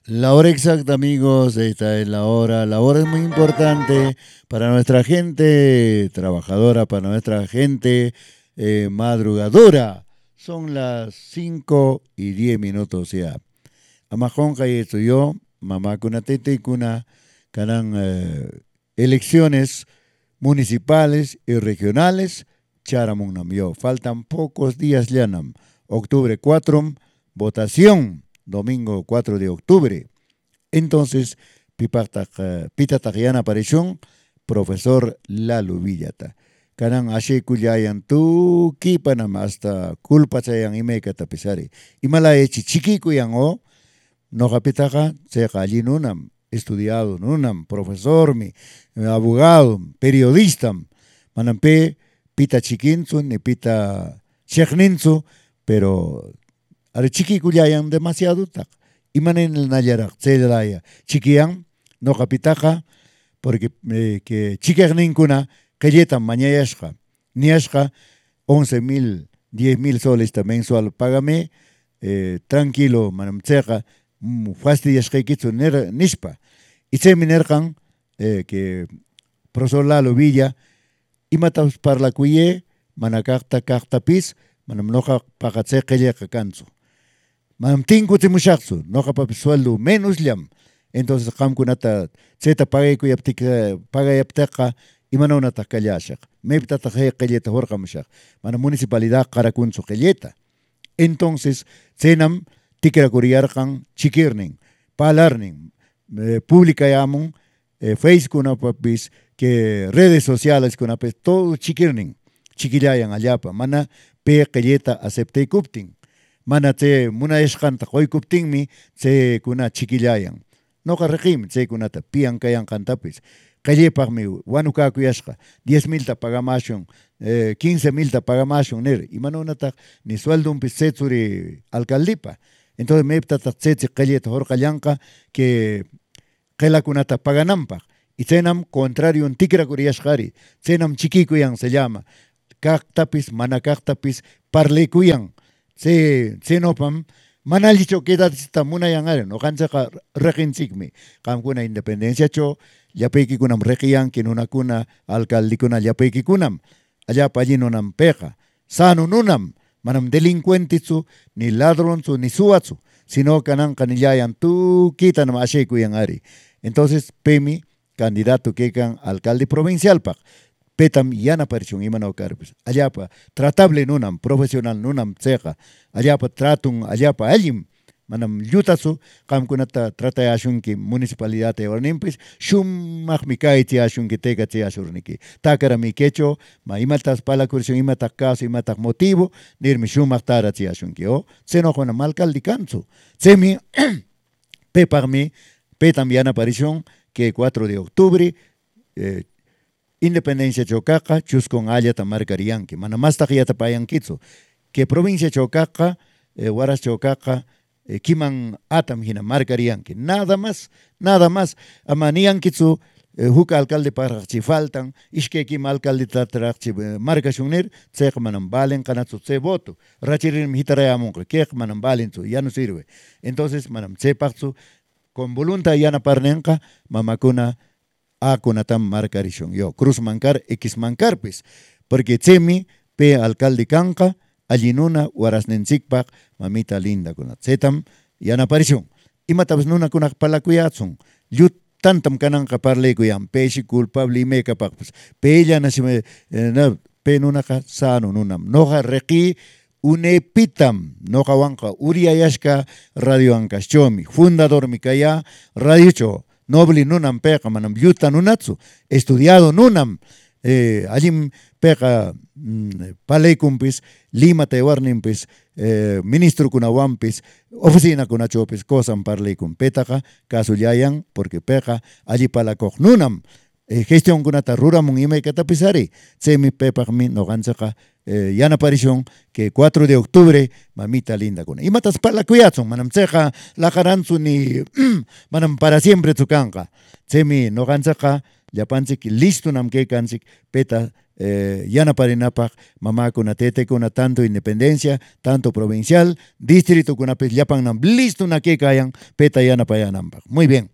La hora exacta, amigos, esta es la hora. La hora es muy importante para nuestra gente trabajadora, para nuestra gente madrugadora. Son las 5:10 ya. Amajonja y esto yo, mamá kuna tete y kuna, canan elecciones municipales y regionales, charamunam yo. Faltan pocos días llanam. Octubre 4, votación, domingo 4 de octubre. Entonces, pitatak yana apareció profesor Lalo Villata. Kanang ashe kuyayan tu kipanam hasta culpa sayang imeka tapisari. Imala echi chiqui kuyan o no kapitaka se allí nunam estudiado nunam profesor mi abogado periodista manampe pita chiquinzu ni pita chekninzu pero are chiqui kuyayan demasiado tak imanen el nayarak tselaya chiquiyan no kapitaka porque que chiquernin kuna kayetan mañayashka niashka 11,000 10,000 soles mensual págame tranquilo manam tseqa fastidiashka kitsu nishpa itse minerkan que profesor Lalo Villa imatas parla kuye manakakta kaktapis manam noja pakatse kayeka kansu manam tinku timushaksu noja papi sueldo menos llam entonces qamkunata cheta pagayaptiqa imanawnataj kallashaq maypitataq hay qilleta hurqamushaq mana municipalidad qarakunchu qilleta entonces tsenam tikrakuriyarqan chiquirnin palarnin publicayamun facebookkunapapis que redes sociales kunapis todo chiquirnin chiquillayan allapa mana pe qilleta aceptaykuptin mana tse munayashqanta qoykuptinmi tse kuna chiquillayan noqa riqimi chaykunata pian kayanqantapis qallepaqmi wanukakuyashqa 10,000 pagamashun 15,000 pagamashun nir imanunataq ni sueldonpis tsetzuri alcaldipa entonces maypitataq tsetsi qalleta hurqallanqa que qelakunata pagananpaq y tsenam contrarion tikrakuriyashqari tsenam chiquikuyan se llama kaqtapis mana kaqtapis parlaykuyan tsenopam manallicho quedatista munayanare no kanchaqa reqinchikmi qamkuna independenciacho llapaykikunam reqiyanki nunakuna alcaldikuna llapaykikunam allapa alli nunam peqa sano nunam manam delincuentitsu ni ladronzu ni suwatsu sino kananqa nillayan tukitanam ashaykuyanari entonces pemi candidato kekan alcalde provincialpaq petam yanaparichun imanaw karpis allapa tratable nunam profesional nunam tseqa allapa tratun allapa allim manam llutasu qamkunata tratayashunki municipalidad warninpis shumaqmi kaychiyashunki teka chiyashurniki takarami kecho ma imatas palakurishun imataq caso imataq motivo nirmi shumaq tarachiyashunki o senoqona alcalde kansu tsemi pepaqmi petam yanaparichun que 4 de octubre Independencia Chocaca, Chuscon Ayata Marcarianqui, Manamasta Yata Payanquitsu, que provincia Chocaca, Huaras Chocaca, Kiman Atam Hina Marcarianqui, nada más, Amanianquitsu, Juca alcalde Parachi faltan, Ishke Kim alcalde Tatrachi Marca Shunir, Tsek Manam Balen, Kanatsu Tse voto, Rachirin Hitarayamun, Kek Manam Balensu, ya no sirve. Entonces, Manam Tsepaksu, con voluntad Yana Parnenka, Mamakuna, kunatam marcarishun yo cruz mancar x mancarpis porque tsemi pe alcalde kanka allinuna warasnensikpak mamita linda kuna tsetam yanaparichun imatabas nuna kunak palakuyatsun lut tantam kananqa parlaykuyan peshi culpable imekapaqpas pe llanashime pe nunaka sano nunam noqa reqi unepitam noqawanqa uriayashka radio ankaschomi fundador mi kaya radiocho noble nunam peqa manam lluta nunatsu estudiado nunam allim peqa palaykumpis Lima Taiwarnimpis ministro kunawampis oficina kunachopis kosan parlaykum petaqa kasullayan porque peqa alli palakoq nunam gestión kunata ruramun imaykatapisari tsemi pepaqmi noqanchaqa yanaparichun que 4 de octubre mamita linda kuna imatas palakuyatsun manam tseqa laqaranchu ni manam para siempre tsukanqa tsemi noqanchaqa llapanchik listunam kaykanchik peta yana parinapaq mamá kuna tete kuna tanto independencia tanto provincial distrito kuna yapan nam listo na que cayan peta yana payanampak. Muy bien.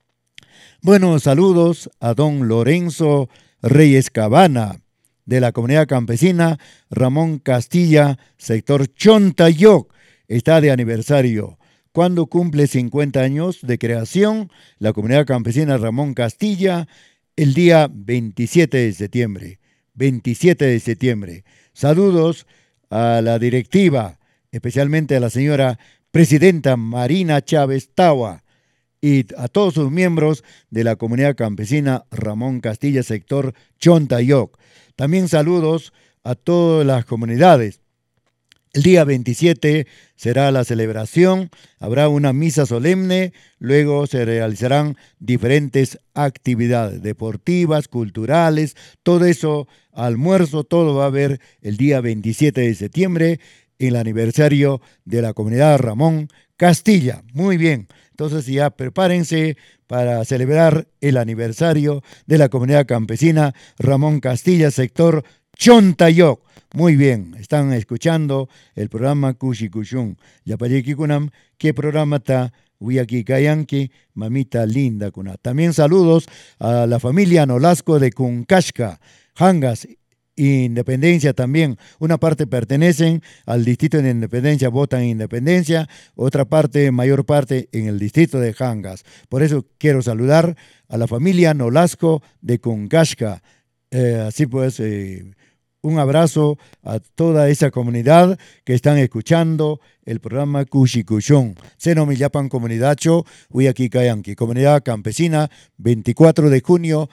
Bueno, saludos a don Lorenzo Reyes Cabana de la comunidad campesina Ramón Castilla, sector Chontayoc, está de aniversario. Cuando cumple 50 años de creación, la comunidad campesina Ramón Castilla, el día 27 de septiembre. 27 de septiembre. Saludos a la directiva, especialmente a la señora presidenta Marina Chávez Tawa y a todos sus miembros de la comunidad campesina Ramón Castilla, sector Chontayoc. También saludos a todas las comunidades. El día 27 será la celebración, habrá una misa solemne, luego se realizarán diferentes actividades deportivas, culturales, todo eso, almuerzo, todo va a haber el día 27 de septiembre en el aniversario de la comunidad Ramón Castilla. Muy bien, entonces ya prepárense para celebrar el aniversario de la comunidad campesina Ramón Castilla, sector Chontayoc. Muy bien, están escuchando el programa Kushi Kushun. Yapayeki kunam, ¿qué programa está? Wiyaki Kayanki, mamita linda kuna. También saludos a la familia Nolasco de Cuncashca, Hangas, Independencia también. Una parte pertenecen al distrito de Independencia, votan en Independencia, otra parte, mayor parte, en el distrito de Hangas. Por eso quiero saludar a la familia Nolasco de Cuncashca. Así pues, un abrazo a toda esa comunidad que están escuchando el programa Kushi Kushon. Seno Millapan Comunidad Cho, Huiaki Kayanki, comunidad campesina, 24 de junio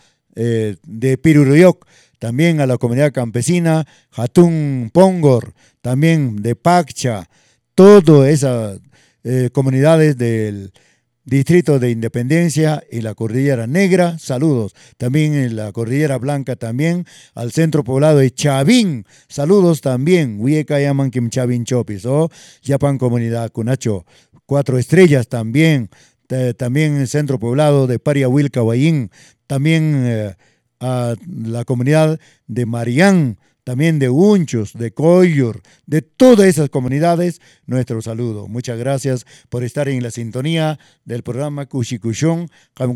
de Piruruyoc. También a la comunidad campesina Hatun Pongor, también de Paccha, todas esas comunidades del Distrito de Independencia y la Cordillera Negra, saludos. También en la Cordillera Blanca, también al centro poblado de Chavín, saludos también. Huieca llaman Kim Chavín Chopis, o Yapan Comunidad Cunacho, 4 Estrellas también. También el centro poblado de Pariahuilca, Huayín, también a la comunidad de Marián, también de Unchos, de Coyor, de todas esas comunidades, nuestro saludo. Muchas gracias por estar en la sintonía del programa Kushi Kushon.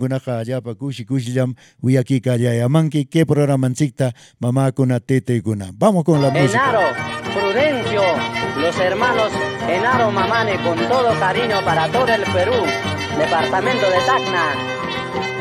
¿Qué programa ancicta mamá kuna tete kuna? Vamos con la música. Enaro, Prudencio, los hermanos Enaro Mamane, con todo cariño para todo el Perú, departamento de Tacna.